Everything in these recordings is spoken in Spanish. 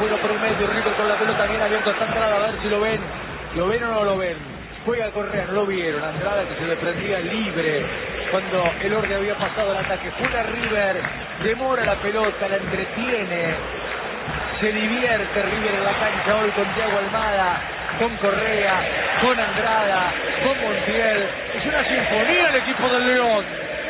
juega por el medio, River con la pelota bien abierto, está Andrada, a ver si lo ven o no lo ven. Juega Correa, no lo vieron. Andrada que se desprendía libre cuando el orden había pasado el ataque. Juega River, demora la pelota, la entretiene. Se divierte River en la cancha hoy con Thiago Almada, con Correa, con Andrada, con Montiel. Es una sinfonía el equipo del León.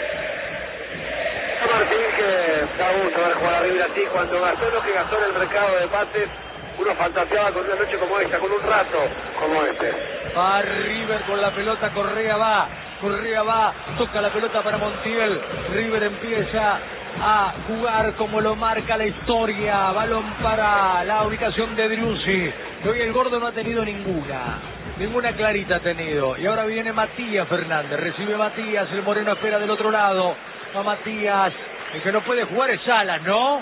Martín, que da gusto ver jugar a River así. Cuando gastó lo que gastó en el mercado de pases, uno fantaseaba con una noche como esta, con un rato como este. Va River con la pelota, Correa va, toca la pelota para Montiel. River empieza a jugar como lo marca la historia. Balón para la ubicación de Driussi. Hoy el gordo no ha tenido ninguna clarita ha tenido. Y ahora viene Matías Fernández, recibe Matías, el moreno espera del otro lado. Va Matías, el que no puede jugar es Salas, ¿no?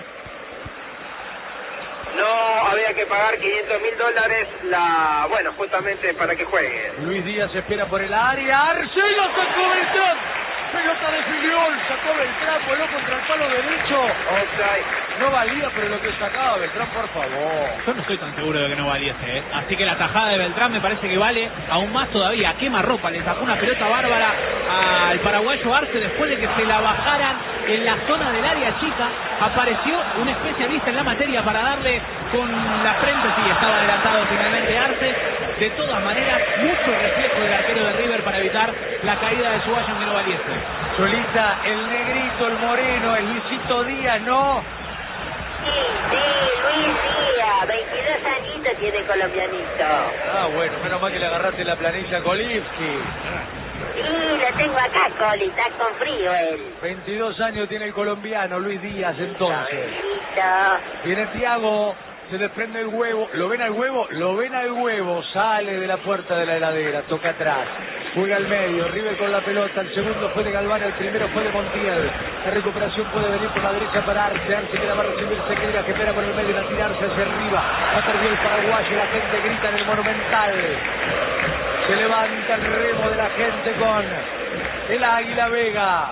No, había que pagar $500.000 bueno, justamente para que juegue. Luis Díaz espera por el área. Arcelo sacó Beltrán. Pelota de Filiol, sacó Beltrán, voló contra el palo derecho. Offside. No valía, pero lo que sacaba Beltrán, por favor. Yo no estoy tan seguro de que no valiese, ¿eh? Así que la tajada de Beltrán me parece que vale aún más todavía. Quema ropa, le sacó una pelota bárbara al paraguayo Arce después de que se la bajaran en la zona del área chica. Apareció un especialista en la materia para darle con la frente. Sí, estaba adelantado finalmente Arce. De todas maneras, mucho reflejo del arquero de River para evitar la caída de Ceballos, que no valiese. Solita, el negrito, el moreno, el Luisito Díaz, ¿no? Sí, Luis Díaz, 22 añitos tiene colombianito. Ah, bueno, menos mal que le agarraste la planilla a Kolivski. Sí, lo tengo acá, Coli, está con frío él. 22 años tiene el colombiano, Luis Díaz, entonces. Cabecito. Viene Thiago, se desprende el huevo, ¿lo ven al huevo? Sale de la puerta de la heladera, toca atrás, juega al medio, River con la pelota, el segundo fue de Galván, el primero fue de Montiel. La recuperación puede venir por la derecha para Arce que la va a recibir Sequeira, que espera por el medio, la tirarse hacia arriba, ha perdido el paraguayo, la gente grita en el Monumental. Se levanta el remo de la gente con el Águila Vega.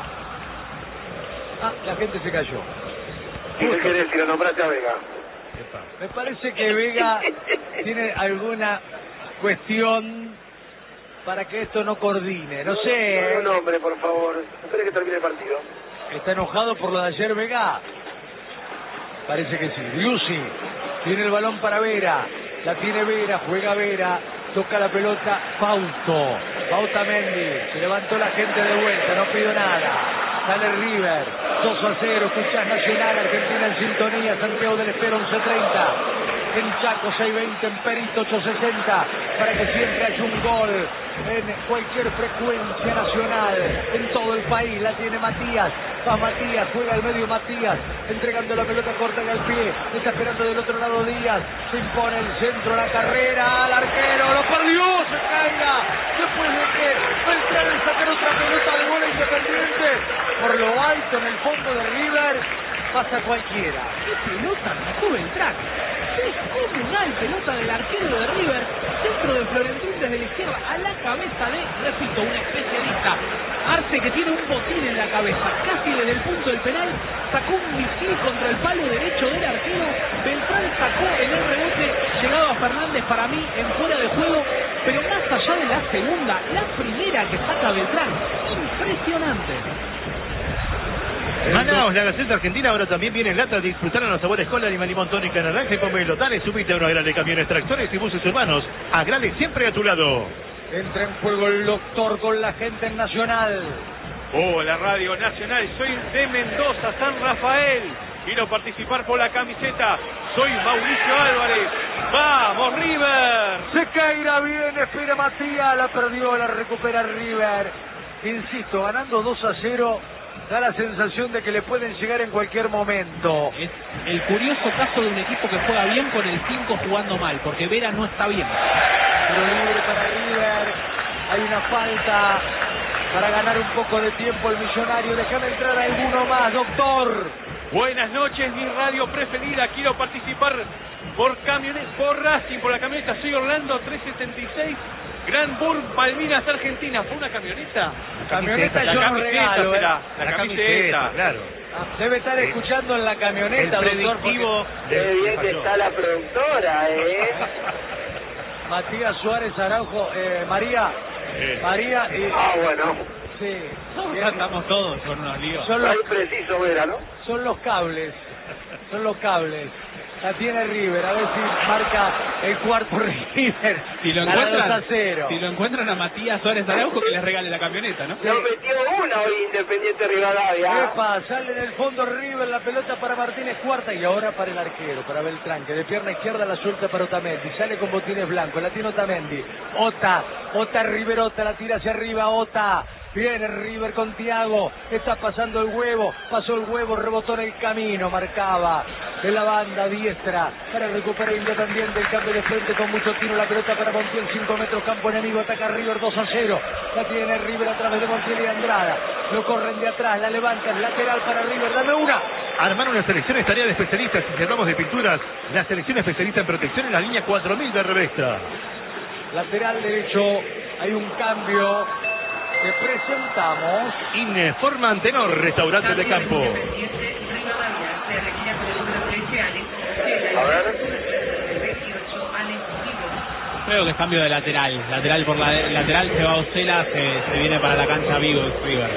Ah, la gente se cayó. ¿Qué querés si lo nombraste a Vega? Me parece que Vega tiene alguna cuestión para que esto no coordine. No sé. Un nombre, por favor. Espere que termine el partido. ¿Está enojado por lo de ayer Vega? Parece que sí. Driussi tiene el balón para Vera. La tiene Vera, juega Vera. Toca la pelota Fausto. Bautamendi. Se levantó la gente de vuelta, no pidió nada. Sale River, 2-0, escuchás Nacional, Argentina en sintonía, Santiago del Estero 11:30, en Chaco 6:20, en Perito 8:60, para que siempre haya un gol en cualquier frecuencia nacional, en todo el país. La tiene Matías, va Matías, juega al medio Matías, entregando la pelota corta en el pie, está esperando del otro lado Díaz, se impone el centro, la carrera, al arquero, lo perdió, se caiga, después de que Beltrán le sacar otra pelota de bola Independiente. Por lo alto en el fondo de River pasa cualquiera. ¿Qué pelota sacó Beltrán? Descomunal pelota del arquero de River. Centro de Florentín desde la izquierda a la cabeza de, repito, un especialista. Arce, que tiene un botín en la cabeza, casi desde el punto del penal, sacó un misil contra el palo derecho del arquero. Beltrán sacó en el rebote, llegado a Fernández para mí en fuera de juego, pero más allá de la segunda, la primera que saca Beltrán, impresionante. Manaos, la Gaceta Argentina ahora también viene en lata a disfrutar a los sabores cola, limón, limón, tónica, naranja y pomelo. Dale, subite a uno Agrale, camiones, tractores y buses urbanos. Agrale siempre a tu lado. Entra en juego el doctor con la gente en Nacional. Hola Radio Nacional, soy de Mendoza, San Rafael. Quiero participar por la camiseta. Soy Mauricio Álvarez. ¡Vamos, River! Sequeira viene, espera Matías, la perdió, la recupera River. Insisto, ganando 2-0, da la sensación de que le pueden llegar en cualquier momento. Es el curioso caso de un equipo que juega bien con el 5 jugando mal, porque Vera no está bien. Pero libre para River, hay una falta para ganar un poco de tiempo el millonario. Déjame entrar alguno más, doctor. Buenas noches, mi radio preferida. Quiero participar por Racing, por la camioneta. Soy Orlando 376. Grand Burg Malvinas Argentina. ¿Fue una camioneta? Camioneta yo no regalo, será. La camiseta, claro. Debe estar escuchando en la camioneta, El doctor. predictivo Qué bien que está la productora, Matías Suárez Araujo, María y... Ah, bueno. Sí. Ya estamos todos con unos líos. Son los, Ahí preciso, Vera, ¿no? son los cables. La tiene River, a ver si marca el cuarto River. Si lo a la 2 a encuentran, 0. si lo encuentran a Matías Suárez Araujo, que les regale la camioneta, ¿no? Nos metió una hoy Independiente Rivadavia. Epa, sale en el fondo River, la pelota para Martínez Cuarta y ahora para el arquero, para Beltrán, que de pierna izquierda la suelta para Otamendi, sale con botines blancos, la tiene Otamendi, Ota Riverota, la tira hacia arriba, Ota. Viene River con Thiago, está pasando el huevo, pasó el huevo, rebotó en el camino, marcaba en la banda diestra para recuperar Independiente, el cambio de frente con mucho tiro, la pelota para Montiel, 5 metros, campo enemigo, ataca River 2 a 0, la tiene River a través de Montiel y Andrada, lo corren de atrás, la levantan, lateral para River, dame una. Armar una selección es tarea de especialistas. Si hablamos de pinturas, la selección especialista en protección en la línea 4000 de Revestra. Lateral derecho, hay un cambio que presentamos. Informa Antenor, restaurante de campo. A ver. Creo que es cambio de lateral. Lateral por lateral se va Ocela, se viene para la cancha Vigo River.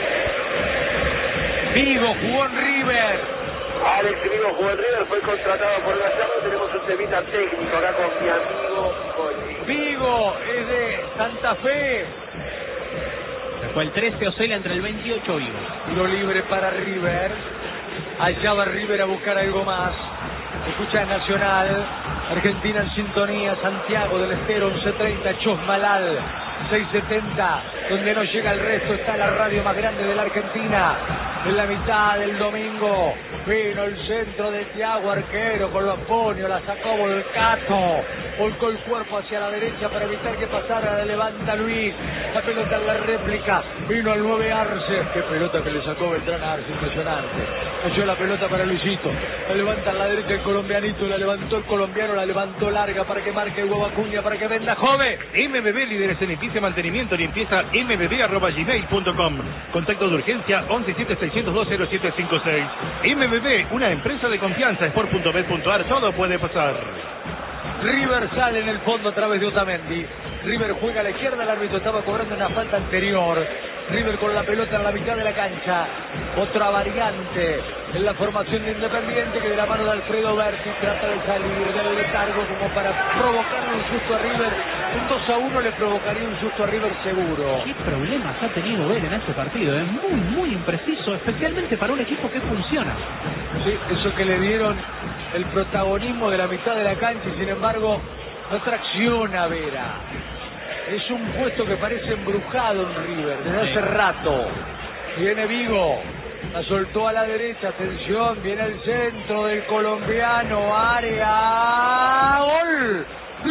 Vigo jugó en River. Alex Vigo jugó en River, fue contratado por Gallardo. Tenemos un temita técnico acá con mi amigo Coli. Vigo es de Santa Fe. Fue el 13 Ocela entre el 28 Vigo. Tiro libre para River. Allá va River a buscar algo más. Escucha Nacional. Argentina en sintonía. Santiago del Estero 11:30. Chosmalal 6:70. Donde no llega el resto está la radio más grande de la Argentina. En la mitad del domingo vino el centro de Thiago, arquero con los ponios, la sacó Volcato, volcó el cuerpo hacia la derecha para evitar que pasara, la levanta Luis, la pelota en la réplica, vino al 9 Arce, qué pelota que le sacó Beltrán a Arce, impresionante, cayó la pelota para Luisito, la levanta a la derecha el colombianito, la levantó el colombiano, la levantó larga para que marque Hugo Acuña, para que venda Jove. MBB, líderes en limpieza, mantenimiento, limpieza, mbb@gmail.com. Contacto de urgencia 1176020756. MBB, una empresa de confianza, sport.bet.ar, todo puede pasar. River sale en el fondo a través de Otamendi. River juega a la izquierda, el árbitro estaba cobrando una falta anterior. River con la pelota en la mitad de la cancha. Otra variante en la formación de Independiente, que de la mano de Alfredo Berti trata de salir del letargo como para provocarle un susto a River. Un 2-1 le provocaría un susto a River seguro. ¿Qué problemas ha tenido él en este partido? Es muy impreciso, especialmente para un equipo que funciona. Sí, eso que le dieron el protagonismo de la mitad de la cancha y sin embargo no tracciona Vera. Es un puesto que parece embrujado en River desde hace rato. Viene Vigo, la soltó a la derecha, atención, viene el centro del colombiano, área, gol,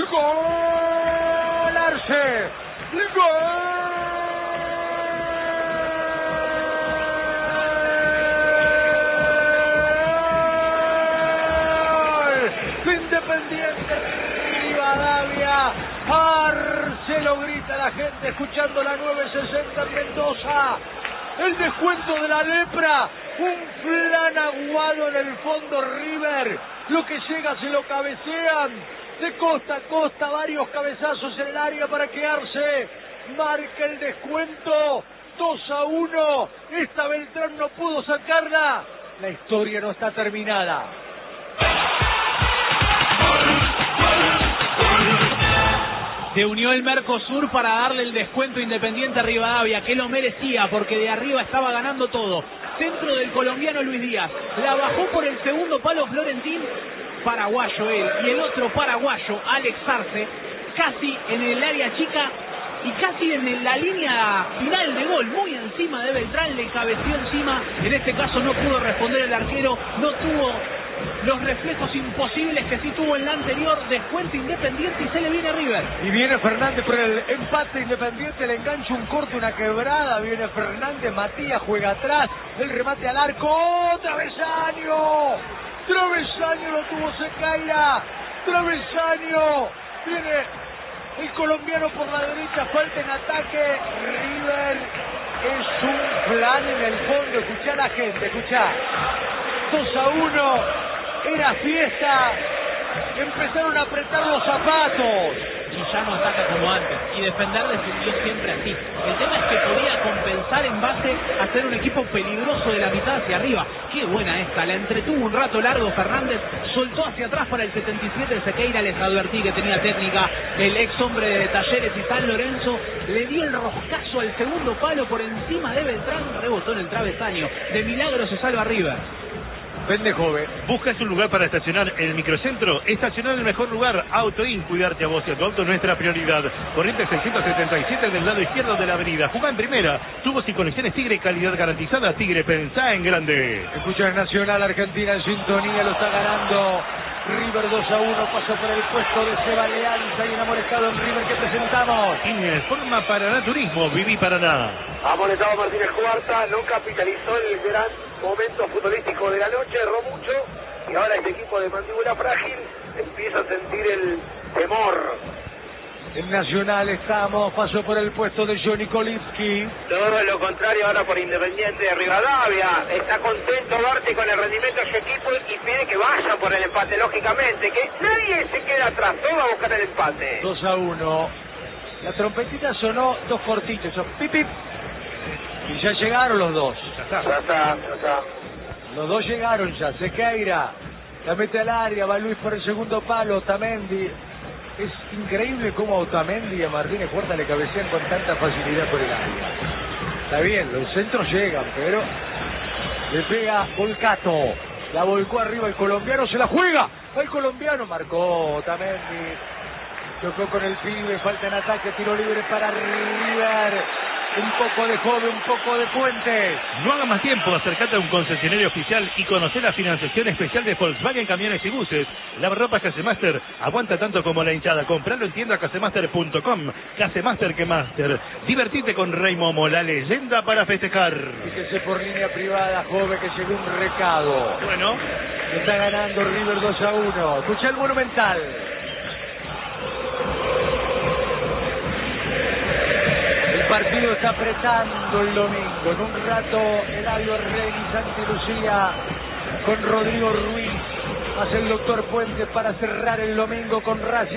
gol, Arce, gol. Independiente Rivadavia, Arce, lo grita la gente escuchando la 960 en Mendoza. El descuento de la lepra, un flan aguado en el fondo River, lo que llega se lo cabecean de costa a costa, varios cabezazos en el área para que Arce marque el descuento, 2-1, esta Beltrán no pudo sacarla, la historia no está terminada. Se unió el Mercosur para darle el descuento Independiente a Rivadavia, que lo merecía porque de arriba estaba ganando todo. Centro del colombiano Luis Díaz, la bajó por el segundo palo Florentín, paraguayo él, y el otro paraguayo, Alex Arce, casi en el área chica y casi en la línea final de gol, muy encima de Beltrán, le cabeció encima, en este caso no pudo responder el arquero, no tuvo los reflejos imposibles que sí tuvo en la anterior, descuento Independiente y se le viene a River. Y viene Fernández por el empate Independiente, le engancha un corte, una quebrada, viene Fernández, Matías juega atrás, el remate al arco, travesaño, travesaño lo tuvo Secaira, travesaño, viene El colombiano por la derecha, falta en ataque. River es un plan en el fondo. Escuchá a la gente, escuchá. 2-1, era fiesta. Empezaron a apretar los zapatos. Y ya no ataca como antes. Y defender defendió siempre así. El tema es que podía compensar en base a ser un equipo peligroso de la mitad hacia arriba. Qué buena esta. La entretuvo un rato largo Fernández. Soltó hacia atrás para el 77 de Sequeira. Les advertí que tenía técnica. El ex hombre de Talleres y San Lorenzo le dio el roscazo al segundo palo por encima de Beltrán. Rebotó en el travesaño. De milagro se salva River. Vende joven. ¿Buscas un lugar para estacionar en el microcentro? Estacionar en el mejor lugar. AutoIn, cuidarte a vos y a tu auto, nuestra prioridad. Corrientes 677 del lado izquierdo de la avenida. Jugá en primera. Tubos y conexiones Tigre, calidad garantizada. Tigre, pensá en grande. Escucha el Nacional, Argentina en sintonía, lo está ganando River 2-1, pasó por el puesto de Seba Leanza y enamorado en River que presentamos. Informa Paraná Turismo, Viví Paraná. Amonestado Martínez Cuarta, no capitalizó el gran momento futbolístico de la noche, erró mucho y ahora este equipo de mandíbula frágil empieza a sentir el temor. En Nacional estamos, pasó por el puesto de Johnny Kolipski. Todo lo contrario ahora por Independiente de Rivadavia. Está contento Barty con el rendimiento de su equipo y pide que vaya por el empate, lógicamente, que nadie se queda atrás, todo va a buscar el empate. 2-1. La trompetita sonó dos cortitos, pip pip. Y ya llegaron los dos. Ya está. Los dos llegaron ya, Sequeira, la mete al área, va Luis por el segundo palo, Otamendi. Es increíble cómo Otamendi y a Martínez Cuarta le cabecean con tanta facilidad por el área. Está bien, los centros llegan, pero le pega Volcato. La volcó arriba el colombiano, se la juega. El colombiano marcó Otamendi. Tocó con el pibe, falta en ataque, tiro libre para River. Un poco de joven, un poco de Puentes. No haga más tiempo, acercate a un concesionario oficial y conocer la financiación especial de Volkswagen Camiones y Buses. Lavarropas Casemaster aguanta tanto como la hinchada. Compralo en tienda casemaster.com. Casemaster que Master. Divertite con Rey Momo, la leyenda para festejar. Fíjese por línea privada, joven, que llegó un recado. Bueno, Está ganando River 2-1. Escucha el Monumental. El partido está apretando el domingo. En un rato, Eladio Reyes, Santi Lucía con Rodrigo Ruiz. Hace el doctor Puente para cerrar el domingo con Racing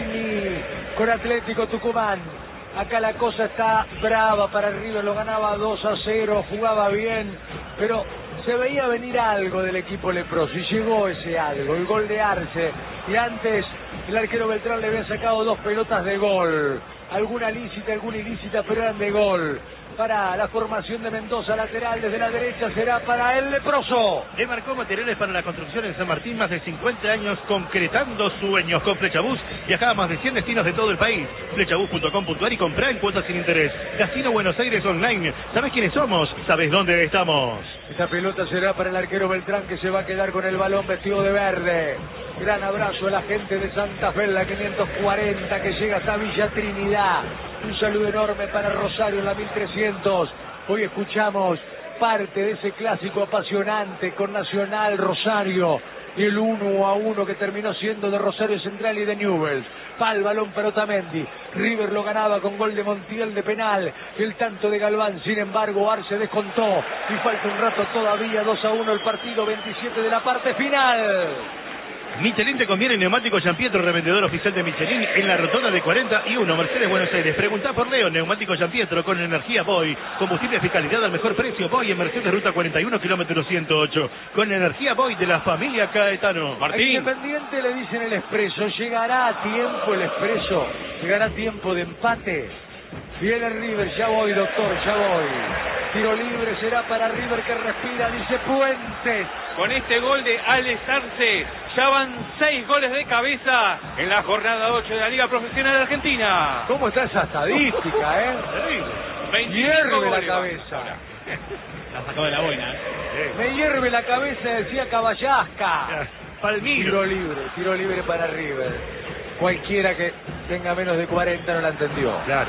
y con Atlético Tucumán. Acá la cosa está brava para River, lo ganaba 2-0, jugaba bien, pero se veía venir algo del equipo leproso y llegó ese algo, el gol de Arce. Y antes el arquero Beltrán le había sacado dos pelotas de gol. Alguna lícita, alguna ilícita, pero eran de gol. Para la formación de Mendoza, lateral desde la derecha, será para el leproso. le marcó materiales para la construcción en San Martín, más de 50 años concretando sueños. Con Flechabús viajaba a más de 100 destinos de todo el país. Flechabús.com.ar y comprá en cuotas sin interés. Casino Buenos Aires Online. ¿Sabés quiénes somos? ¿Sabés dónde estamos? Esta pelota será para el arquero Beltrán, que se va a quedar con el balón vestido de verde. Gran abrazo a la gente de Santa Fe, la 540, que llega hasta Villa Trinidad. Un saludo enorme para Rosario en la 1300. Hoy escuchamos parte de ese clásico apasionante con Nacional Rosario y el 1-1 que terminó siendo de Rosario Central y de Newell's. Va el balón para Otamendi. River lo ganaba con gol de Montiel de penal. El tanto de Galván, sin embargo, Arce descontó. Y falta un rato todavía, 2-1 el partido, 27 de la parte final. Michelin te conviene. Neumático Giampietro, revendedor oficial de Michelin en la rotonda de 41, Mercedes, Buenos Aires. Preguntá por Leo. Neumático Giampietro con energía Boy. Combustible fiscalidad al mejor precio. Boy en Mercedes, ruta 41, kilómetro 108. Con energía Boy de la familia Caetano. A Independiente le dicen el Expreso. ¿Llegará a tiempo el Expreso? ¿Llegará a tiempo de empate? Viene River, ya voy, doctor, ya voy. Tiro libre será para River, que respira, dice Puentes. Con este gol de Alex Arce, ya van 6 goles de cabeza en la jornada 8 de la Liga Profesional Argentina. ¿Cómo está esa estadística, Terrible. 25 Hierve la goles. cabeza. La sacó de la boina. Me hierve la cabeza, decía Caballasca. Palmiro. Tiro libre para River. Cualquiera que tenga menos de 40 no la entendió. Claro.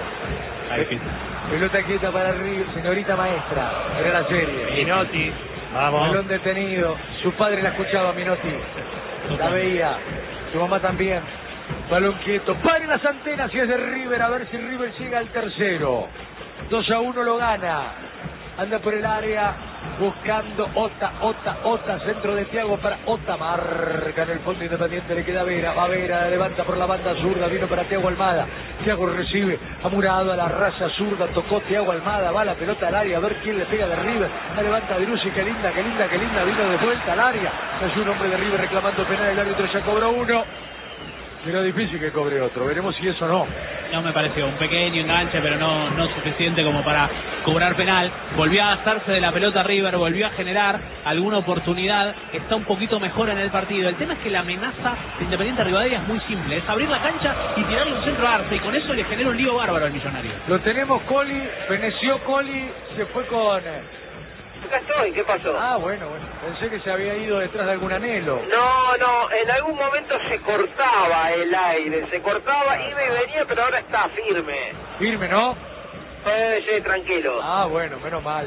Pelota quieta para River, señorita maestra. Era la serie. Minotti. Vamos. Balón detenido. Su padre la escuchaba, Minotti. La veía. Su mamá también. Balón quieto. Paren las antenas y es de River. A ver si River llega al tercero. 2-1 lo gana. Anda por el área buscando Ota, centro de Thiago para Ota, marca en el fondo Independiente, le queda Vera, va Vera, levanta por la banda zurda, vino para Thiago Almada, Thiago recibe, ha murado a la raza zurda, tocó Thiago Almada, va la pelota al área, a ver quién le pega de River, la levanta Driussi, qué linda, vino de vuelta al área, es un hombre de River reclamando penal, el árbitro ya cobró uno. Pero difícil que cobre otro, veremos si eso no. No me pareció, un pequeño enganche, pero no suficiente como para cobrar penal. Volvió a hacerse de la pelota River, volvió a generar alguna oportunidad, está un poquito mejor en el partido. El tema es que la amenaza de Independiente Rivadavia es muy simple, es abrir la cancha y tirarle un centro a Arce, y con eso le genera un lío bárbaro al Millonario. Lo tenemos Coli, feneció Coli, se fue con... Acá estoy, ¿qué pasó? Ah, bueno, pensé que se había ido detrás de algún anhelo. No, en algún momento se cortaba el aire, iba y venía, pero ahora está firme. Firme, ¿no? Sí, tranquilo. Ah, bueno, menos mal.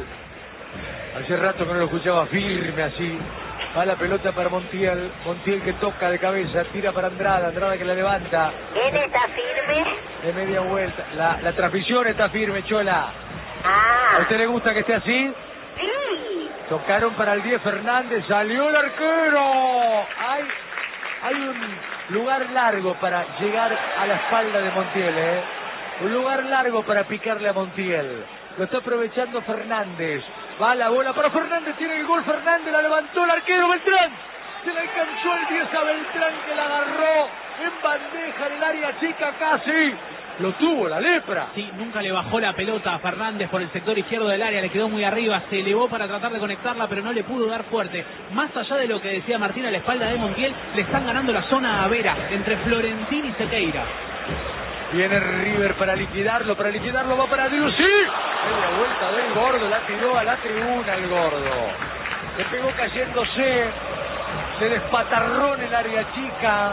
Hace rato que no lo escuchaba firme así. Va la pelota para Montiel que toca de cabeza, tira para Andrada que la levanta. ¿Quién está firme? De media vuelta. La transmisión está firme, Chola. Ah. ¿A usted le gusta que esté así? Sí. Tocaron para el 10 Fernández, salió el arquero. Hay un lugar largo para llegar a la espalda de Montiel, Un lugar largo para picarle a Montiel. Lo está aprovechando Fernández. Va la bola para Fernández, tiene el gol Fernández, la levantó el arquero Beltrán. Se le alcanzó el 10 a Beltrán, que la agarró en bandeja en el área chica casi. Lo tuvo la lepra. Sí, nunca le bajó la pelota a Fernández por el sector izquierdo del área, le quedó muy arriba, se elevó para tratar de conectarla, pero no le pudo dar fuerte. Más allá de lo que decía Martín a la espalda de Montiel, le están ganando la zona a Vera, entre Florentín y Sequeira. Viene River para liquidarlo va para Driussi. La vuelta del gordo, la tiró a la tribuna el gordo. Le pegó cayéndose, se despatarró en el área chica.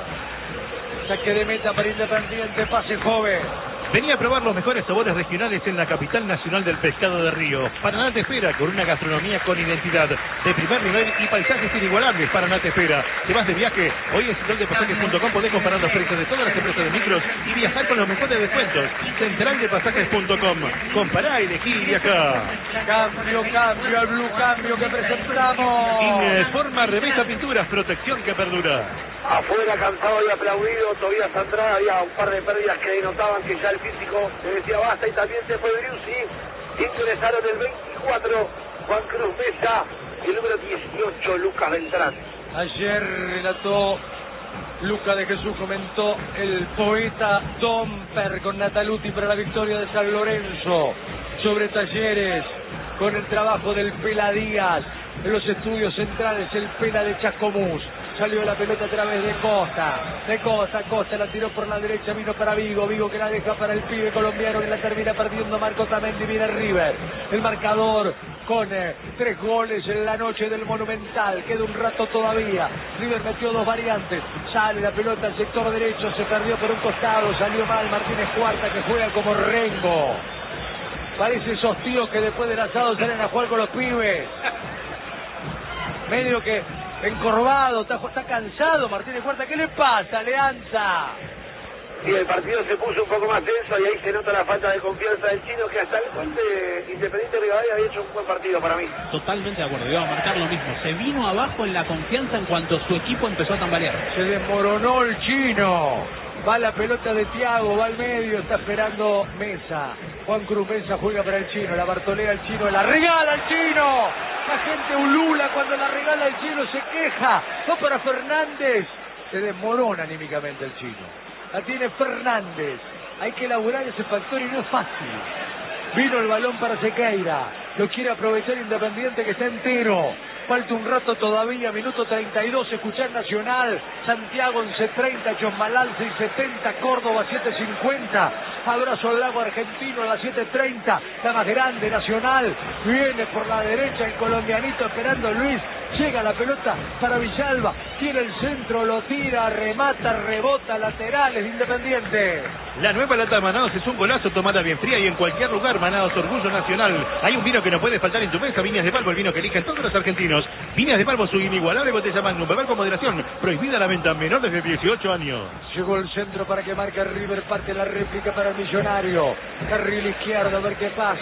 Saque de meta para Independiente, pase joven. Venía a probar los mejores sabores regionales en la capital nacional del pescado de río. Paraná te espera con una gastronomía con identidad de primer nivel y paisajes inigualables. Paraná te espera. Si vas de viaje, hoy en centraldepasajes.com podés comparar los precios de todas las empresas de micros y viajar con los mejores descuentos. Centraldepasajes.com. Compará, elegí y viajá. Cambio, el blue cambio que presentamos. Forma, revista, pinturas, protección que perdura. Afuera, cansado y aplaudido, Tobías Andrada, había un par de pérdidas que notaban que ya el físico le decía basta, y también se fue Driussi. Ingresaron el 24, Juan Cruz Mesa, y el número 18, Lucas Beltrán. Ayer relató Luca de Jesús, comentó el poeta Domper con Nataluti para la victoria de San Lorenzo sobre Talleres, con el trabajo del Pela Díaz en los estudios centrales, el Pela de Chascomús. Salió la pelota a través de Costa, la tiró por la derecha, vino para Vigo que la deja para el pibe colombiano, que la termina perdiendo Marco Tamendi. Viene River, el marcador con 3 goles en la noche del Monumental, queda un rato todavía. River metió 2 variantes, sale la pelota al sector derecho, se perdió por un costado, salió mal Martínez Cuarta, que juega como Rengo. Parece esos tíos que después del asado salen a jugar con los pibes. Medio que encorvado, está cansado Martínez Cuarta. ¿Qué le pasa, Leanza? Y el partido se puso un poco más tenso y ahí se nota la falta de confianza del chino, que hasta el gol de Independiente Rivadavia había hecho un buen partido para mí. Totalmente de acuerdo, iba a marcar lo mismo. Se vino abajo en la confianza en cuanto su equipo empezó a tambalear. Se desmoronó el chino. Va la pelota de Thiago, va al medio, está esperando Mesa. Juan Cruz Mesa juega para el chino, la bartolea el chino, la regala el chino. La gente ulula cuando la regala el chino, se queja. Va para Fernández. Se desmorona anímicamente el chino. La tiene Fernández. Hay que elaborar ese factor y no es fácil. Vino el balón para Sequeira. Lo quiere aprovechar Independiente, que está entero. Falta un rato todavía, minuto 32, escuchar Nacional, Santiago 11:30, John Malal 6:70, Córdoba 7:50. Abrazo al lago argentino a las 7:30. La más grande, Nacional. Viene por la derecha el colombianito esperando Luis. Llega la pelota para Villalba. Tiene el centro, lo tira, remata, rebota, laterales, Independiente. La nueva lata de Manaos es un golazo, tomada bien fría y en cualquier lugar. Manaos, orgullo nacional. Hay un vino que no puede faltar en tu mesa. Viñas de Balbo, el vino que eligen todos los argentinos. Viñas de Balbo, su inigualable botella Magnum. Beber con moderación. Prohibida la venta a menores de 18 años. Llegó el centro para que marque River. Parte la réplica para el Millonario. Carril izquierdo, a ver qué pasa.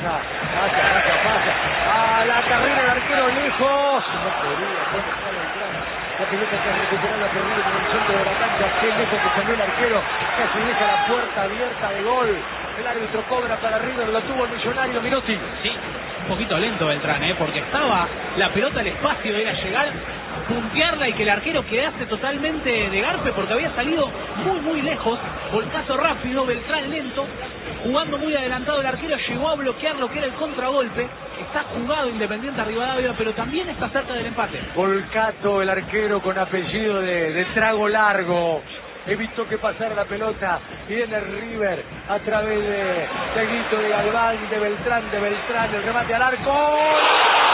Pasa. A la carrera el arquero lejos. No podría, la pelota que recuperada por River en el centro de la cancha. Qué lejos que salió el arquero. Casi deja la puerta abierta de gol. El árbitro cobra para River. Lo tuvo el Millonario, Minotti. Sí, un poquito lento Beltrán, porque estaba la pelota al espacio, era llegar, puntearla y que el arquero quedase totalmente de garpe porque había salido muy lejos. Volcazo rápido, Beltrán lento, jugando muy adelantado el arquero, llegó a bloquear lo que era el contragolpe. Está jugado Independiente a Rivadavia, pero también está cerca del empate. Volcato, el arquero con apellido de trago largo. Evitó que pasara la pelota. Viene River a través de Guito, de Galván, de Beltrán, el remate al arco.